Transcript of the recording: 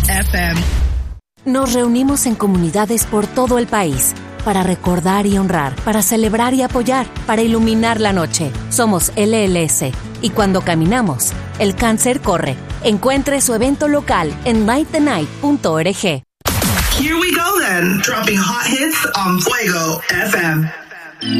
FM. Nos reunimos en comunidades por todo el país para recordar y honrar, para celebrar y apoyar, para iluminar la noche. Somos LLS y cuando caminamos, el cáncer corre. Encuentre su evento local en lightthenight.org. Here we go then, dropping hot hits on Fuego FM.